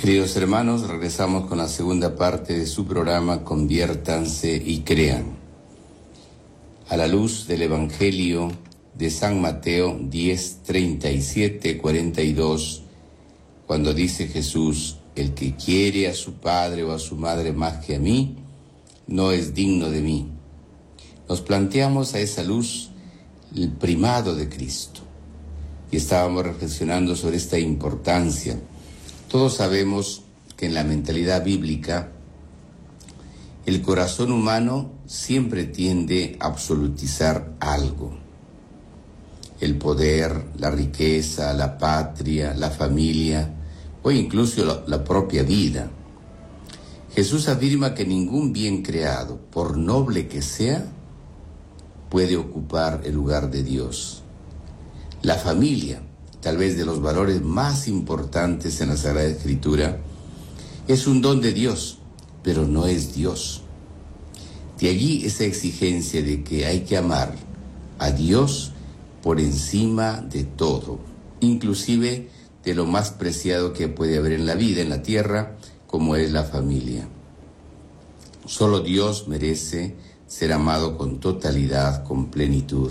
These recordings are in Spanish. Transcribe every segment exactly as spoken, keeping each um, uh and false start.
Queridos hermanos, regresamos con la segunda parte de su programa Conviértanse y Crean. A la luz del Evangelio de San Mateo diez, treinta y siete, cuarenta y dos, cuando dice Jesús: el que quiere a su padre o a su madre más que a mí, no es digno de mí. Nos planteamos a esa luz el primado de Cristo y estábamos reflexionando sobre esta importancia. Todos sabemos que en la mentalidad bíblica el corazón humano siempre tiende a absolutizar algo. El poder, la riqueza, la patria, la familia o incluso la, la propia vida. Jesús afirma que ningún bien creado, por noble que sea, puede ocupar el lugar de Dios. La familia, tal vez de los valores más importantes en la Sagrada Escritura, es un don de Dios, pero no es Dios. De allí esa exigencia de que hay que amar a Dios por encima de todo, inclusive de lo más preciado que puede haber en la vida, en la tierra, como es la familia. Solo Dios merece ser amado con totalidad, con plenitud.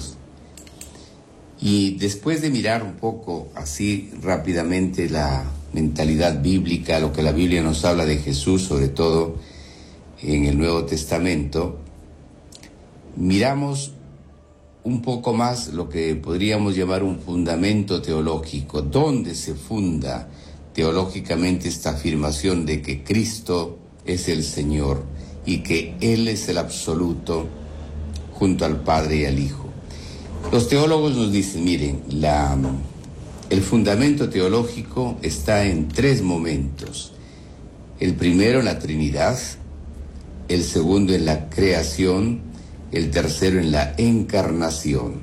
Y después de mirar un poco así rápidamente la mentalidad bíblica, lo que la Biblia nos habla de Jesús, sobre todo en el Nuevo Testamento, miramos un poco más lo que podríamos llamar un fundamento teológico. ¿Dónde se funda teológicamente esta afirmación de que Cristo es el Señor y que Él es el absoluto junto al Padre y al Hijo? Los teólogos nos dicen, miren, la, el fundamento teológico está en tres momentos. El primero en la Trinidad, el segundo en la creación, el tercero en la encarnación.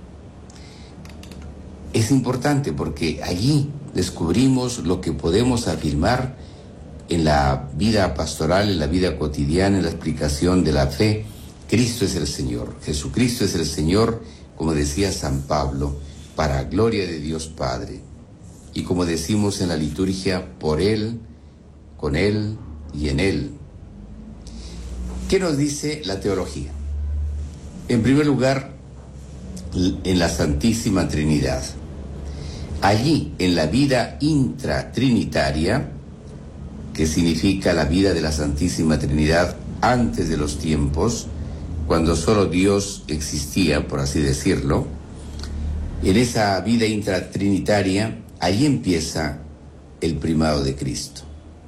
Es importante porque allí descubrimos lo que podemos afirmar en la vida pastoral, en la vida cotidiana, en la explicación de la fe. Cristo es el Señor, Jesucristo es el Señor, como decía San Pablo, para gloria de Dios Padre. Y como decimos en la liturgia, por Él, con Él y en Él. ¿Qué nos dice la teología? En primer lugar, en la Santísima Trinidad. Allí, en la vida intratrinitaria, que significa la vida de la Santísima Trinidad antes de los tiempos, cuando solo Dios existía, por así decirlo, en esa vida intratrinitaria, allí empieza el primado de Cristo.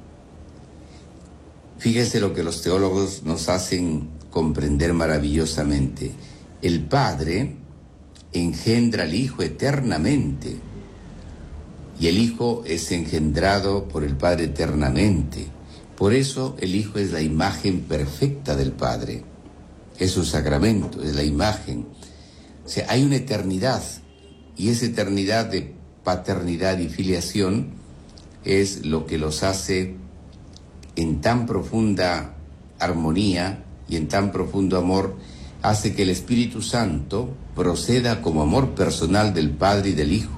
Fíjese lo que los teólogos nos hacen comprender maravillosamente. El Padre engendra al Hijo eternamente, y el Hijo es engendrado por el Padre eternamente. Por eso el Hijo es la imagen perfecta del Padre. Es su sacramento, es la imagen. O sea, hay una eternidad, y esa eternidad de paternidad y filiación es lo que los hace en tan profunda armonía y en tan profundo amor, hace que el Espíritu Santo proceda como amor personal del Padre y del Hijo.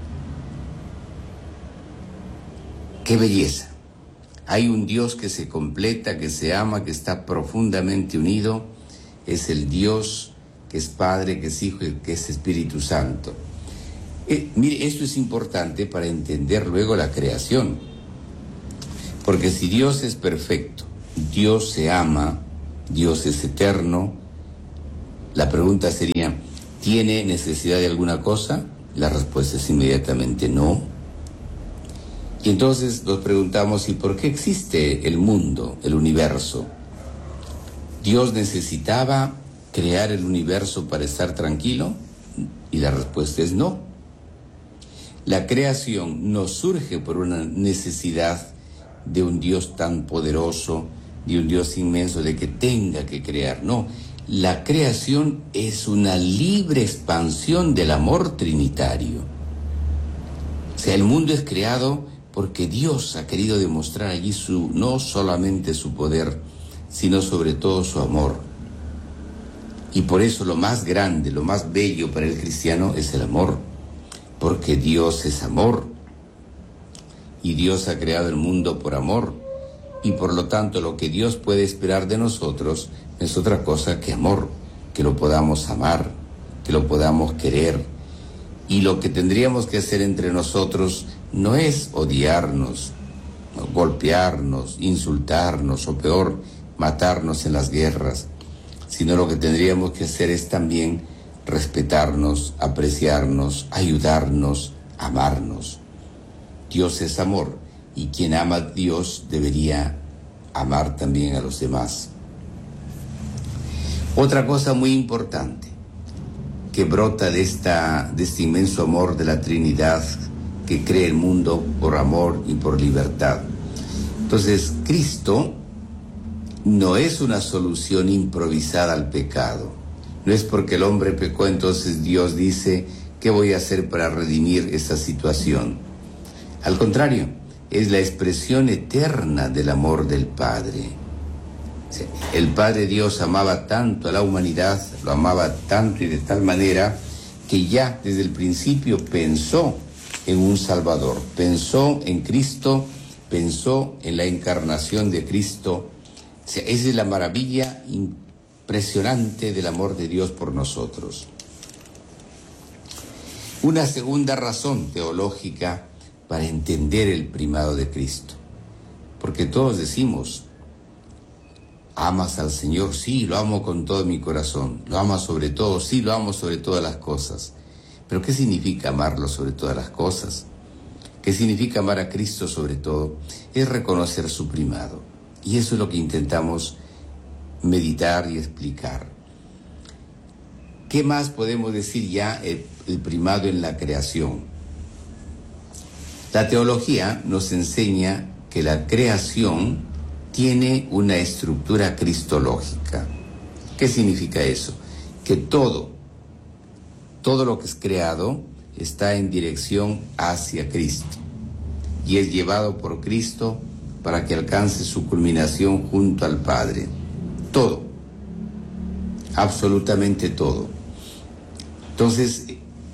¡Qué belleza! Hay un Dios que se completa, que se ama, que está profundamente unido. Es el Dios que es Padre, que es Hijo y que es Espíritu Santo. Eh, mire, esto es importante para entender luego la creación. Porque si Dios es perfecto, Dios se ama, Dios es eterno, la pregunta sería, ¿tiene necesidad de alguna cosa? La respuesta es inmediatamente no. Y entonces nos preguntamos, ¿y por qué existe el mundo, el universo? ¿Dios necesitaba crear el universo para estar tranquilo? Y la respuesta es no. La creación no surge por una necesidad de un Dios tan poderoso, de un Dios inmenso, de que tenga que crear. No, la creación es una libre expansión del amor trinitario. O sea, el mundo es creado porque Dios ha querido demostrar allí su, no solamente su poder, sino sobre todo su amor. Y por eso lo más grande, lo más bello para el cristiano es el amor, porque Dios es amor. y Dios ha creado el mundo por amor, y por lo tanto lo que Dios puede esperar de nosotros es otra cosa que amor, que lo podamos amar, que lo podamos querer. Y lo que tendríamos que hacer entre nosotros no es odiarnos, golpearnos, insultarnos o peor, matarnos en las guerras, sino lo que tendríamos que hacer es también respetarnos, apreciarnos, ayudarnos, amarnos. Dios es amor y quien ama a Dios debería amar también a los demás. Otra cosa muy importante que brota de, esta, de este inmenso amor de la Trinidad que crea el mundo por amor y por libertad. Entonces, Cristo no es una solución improvisada al pecado. No es porque el hombre pecó, entonces Dios dice, ¿qué voy a hacer para redimir esa situación? Al contrario, es la expresión eterna del amor del Padre. El Padre Dios amaba tanto a la humanidad, lo amaba tanto y de tal manera que ya desde el principio pensó en un Salvador, pensó en Cristo, pensó en la encarnación de Cristo. O sea, esa es la maravilla impresionante del amor de Dios por nosotros. Una segunda razón teológica para entender el primado de Cristo, porque todos decimos, ¿amas al Señor? Sí, lo amo con todo mi corazón. ¿Lo amas sobre todo? Sí, lo amo sobre todas las cosas. ¿Pero qué significa amarlo sobre todas las cosas? ¿Qué significa amar a Cristo sobre todo? Es reconocer su primado. Y eso es lo que intentamos meditar y explicar. ¿Qué más podemos decir ya el, el primado en la creación? La teología nos enseña que la creación tiene una estructura cristológica. ¿Qué significa eso? Que todo, todo lo que es creado está en dirección hacia Cristo y es llevado por Cristo para que alcance su culminación junto al Padre. Todo, absolutamente todo. Entonces,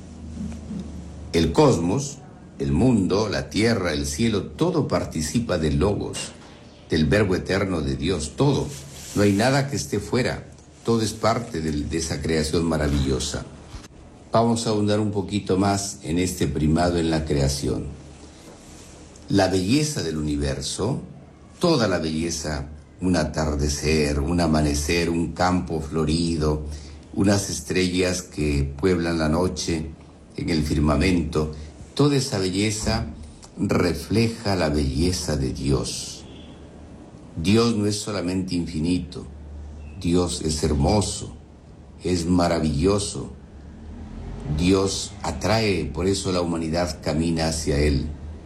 el cosmos, el mundo, la tierra, el cielo, todo participa del Logos, del Verbo eterno de Dios, todo. No hay nada que esté fuera, todo es parte de, de esa creación maravillosa. Vamos a ahondar un poquito más en este primado en la creación. La belleza del universo, toda la belleza, un atardecer, un amanecer, un campo florido, unas estrellas que pueblan la noche en el firmamento, toda esa belleza refleja la belleza de Dios. Dios no es solamente infinito, Dios es hermoso, es maravilloso. Dios atrae, por eso la humanidad camina hacia Él.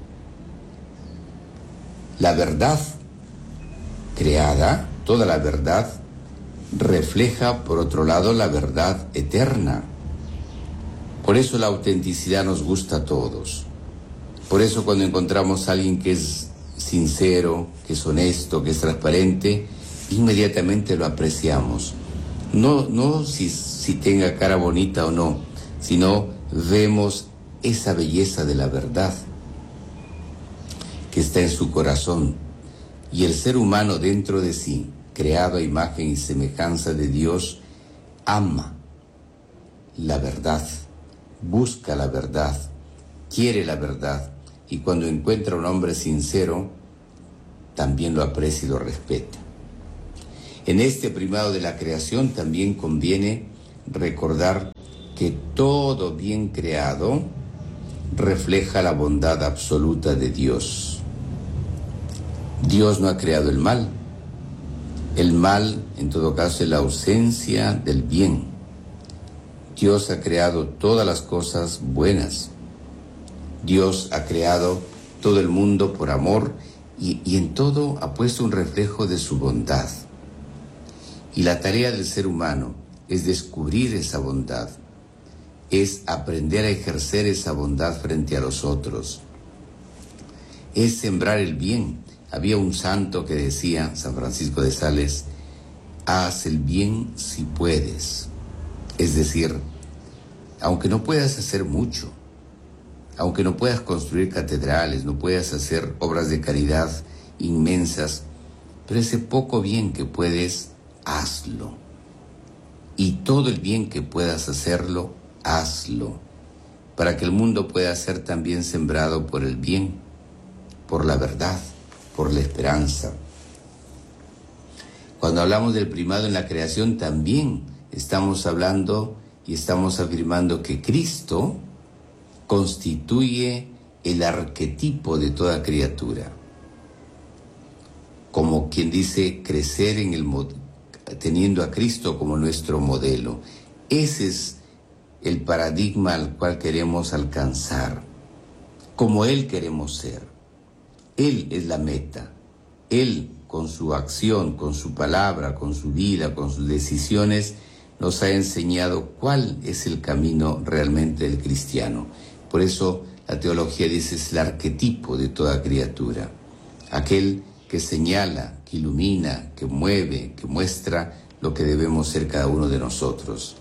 La verdad creada, toda la verdad, refleja, por otro lado, la verdad eterna. Por eso la autenticidad nos gusta a todos. Por eso cuando encontramos a alguien que es sincero, que es honesto, que es transparente, inmediatamente lo apreciamos. No, no si, si tenga cara bonita o no, sino vemos esa belleza de la verdad que está en su corazón. Y el ser humano dentro de sí, creado a imagen y semejanza de Dios, ama la verdad, busca la verdad, quiere la verdad, y cuando encuentra un hombre sincero, también lo aprecia y lo respeta. En este primado de la creación también conviene recordar que todo bien creado refleja la bondad absoluta de Dios. Dios no ha creado el mal. El mal, en todo caso, es la ausencia del bien. Dios ha creado todas las cosas buenas. Dios ha creado todo el mundo por amor y, y en todo ha puesto un reflejo de su bondad. Y la tarea del ser humano es descubrir esa bondad, es aprender a ejercer esa bondad frente a los otros, es sembrar el bien. Había un santo que decía, San Francisco de Sales, haz el bien si puedes. Es decir, aunque no puedas hacer mucho, Aunque no puedas construir catedrales, no puedas hacer obras de caridad inmensas, pero ese poco bien que puedes, hazlo. Y todo el bien que puedas hacerlo, hazlo, para que el mundo pueda ser también sembrado por el bien, por la verdad, por la esperanza. Cuando hablamos del primado en la creación, también estamos hablando y estamos afirmando que Cristo constituye el arquetipo de toda criatura. Como quien dice, crecer en el teniendo a Cristo como nuestro modelo. Ese es el paradigma al cual queremos alcanzar, como Él queremos ser. Él es la meta. Él, con su acción, con su palabra, con su vida, con sus decisiones, nos ha enseñado cuál es el camino realmente del cristiano. Por eso la teología dice es el arquetipo de toda criatura, aquel que señala, que ilumina, que mueve, que muestra lo que debemos ser cada uno de nosotros.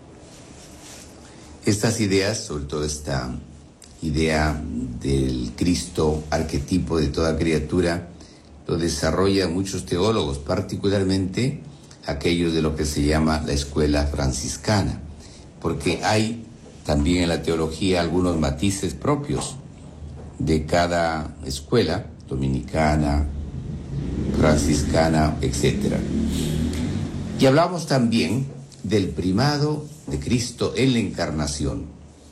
Estas ideas, sobre todo esta idea del Cristo arquetipo de toda criatura, lo desarrollan muchos teólogos, particularmente aquellos de lo que se llama la escuela franciscana, porque hay también en la teología algunos matices propios de cada escuela, dominicana, franciscana, etcétera. Y hablamos también del primado de Cristo en la encarnación.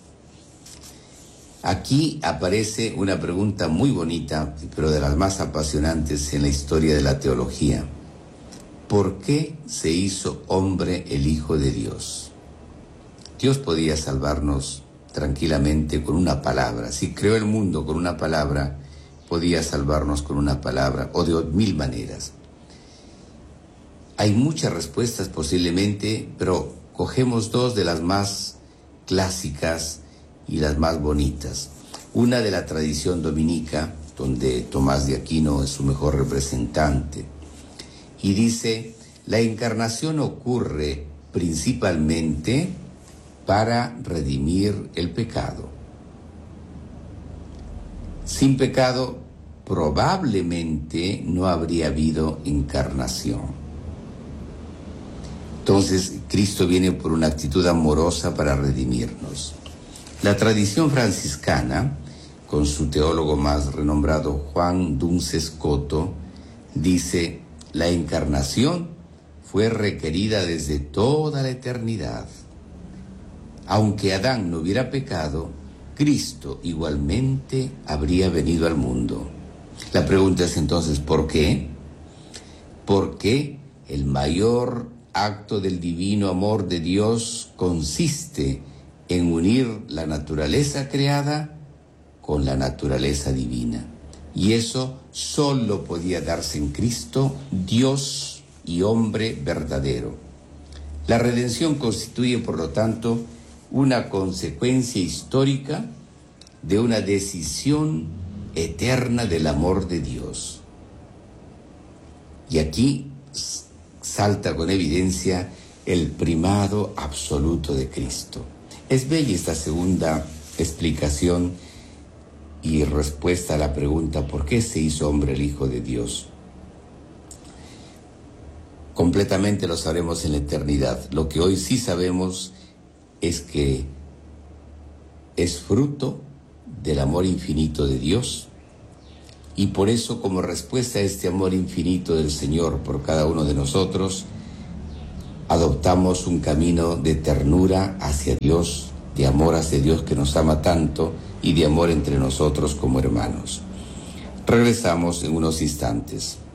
Aquí aparece una pregunta muy bonita, pero de las más apasionantes en la historia de la teología. ¿Por qué se hizo hombre el Hijo de Dios? Dios podía salvarnos tranquilamente con una palabra. Si creó el mundo con una palabra, podía salvarnos con una palabra, o de mil maneras. Hay muchas respuestas posiblemente, pero cogemos dos de las más clásicas y las más bonitas. Una de la tradición dominica, donde Tomás de Aquino es su mejor representante, y dice, la encarnación ocurre principalmente para redimir el pecado. Sin pecado, probablemente no habría habido encarnación. Entonces, Cristo viene por una actitud amorosa para redimirnos. La tradición franciscana, con su teólogo más renombrado Juan Duns Scoto, dice, la encarnación fue requerida desde toda la eternidad. Aunque Adán no hubiera pecado, Cristo igualmente habría venido al mundo. La pregunta es entonces, ¿por qué? Porque el mayor acto del divino amor de Dios consiste en unir la naturaleza creada con la naturaleza divina. Y eso solo podía darse en Cristo, Dios y hombre verdadero. La redención constituye, por lo tanto, una consecuencia histórica de una decisión eterna del amor de Dios. Y aquí salta con evidencia el primado absoluto de Cristo. Es bella esta segunda explicación y respuesta a la pregunta ¿por qué se hizo hombre el Hijo de Dios? Completamente lo sabremos en la eternidad. Lo que hoy sí sabemos es que es fruto del amor infinito de Dios, y por eso, como respuesta a este amor infinito del Señor por cada uno de nosotros, adoptamos un camino de ternura hacia Dios, de amor hacia Dios que nos ama tanto, y de amor entre nosotros como hermanos. Regresamos en unos instantes.